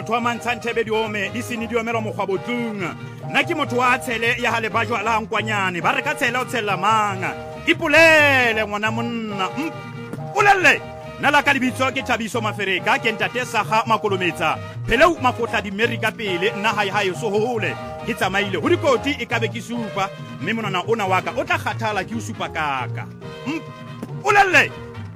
Motho wa Mantshantshebe Diome di sene di omela mokgwa botlung. Nna ke motho wa tshele ya hale ba jwa la nkwanyane ba re ka tshela o tshella manga ipolele ngwana monna mpolelle nala ka lebitso ke Thabiso Mafereka ke ntate Saga Makolometsa phelo mafotla di America pele nna hae so hole ke tsamaile ho dikoti e ka be ke supa mme monana ona wa ka o tla kgathala ke o supa kaka mpolelle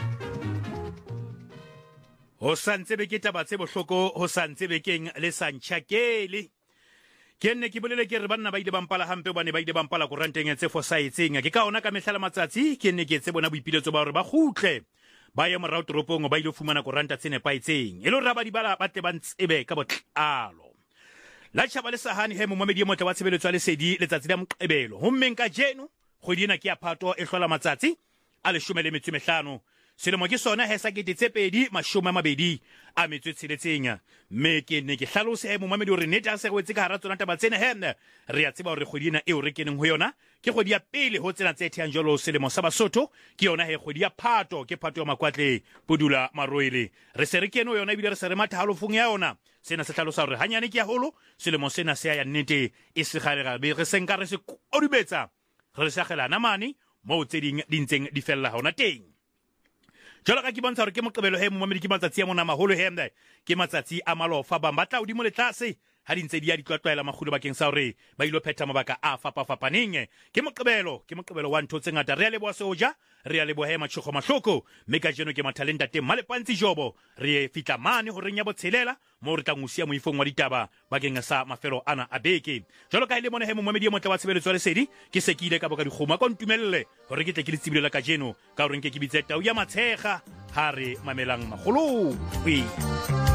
ho santse be ke tabatse bohloko ho santse be keng le santshakele ke nne ke bolele ke re banna ba ile bampala hampe bane ba ile bampala koranteng tse fosahetseng ke ka ona ka mehla matsatsi ke nne ke tse bona boipiletso ba hore ba khutle ba ye morao toropong ba ile fumana koranta tsene paitseng e le hore ba di bala ba tle ba ntsebe ka botlalo la tshaba le sahani he momamedi e motle wa tshebeletso le sedi letsatsi la moqebelo ho mmeng ka jeno kgwedi ena ke ya Phato e hlola matsatsi a 15 selemo ke sona he sa ke ditsepedi 20 a metswe tsheletseng mme ke ne ke hlalose he momamedi hore neta se go etsa ka hara tsona taba tsena he re ya tseba hore kgwedi ena e o re keneng ho yona ke kgwedi ya pele ho tsena tse theang jolo selemo sa Basotho ke yona he kgwedi ya Phato ke Phato ya Makwatle Pudula Maroile re se re keno yona ebile re se re matha halofung ya yona sena se hlalosa hore hanyane ke ya holo selemo sena se ya nnete e se kgalega be re senka re se odubetsa re se agelana mane mo tse ding dintseng di fella hona teng jalo ka ke bontsha hore ke moqebelo he momamedi ke matsatsi a mona maholo he ke matsatsi a malofa ba batla o di mo le tlase ha dintse di ya ditlwatlwaela makgulo bakeng sa hore ba ilo phetha mabaka a fapafapaneng ke moqebelo wa ntho tse ngata re a leboha soja re a leboha matshokgo mahloko mme ka jeno ke mathalenta teng Malepantsi Jobo re fitla mane ho reng ya botshelela mo re tla ngusia moifong wa ditaba bakeng sa mafelo ana a beke jalo ka ile mona he momamedi e motle wa tshebeletso le sedi ke se ke ile ka boka dikgoma ka ntumelle hore ke tle ke le tsibile la ka jeno ka hore nke ke bitse tau ya matshega ha re mamelang magolo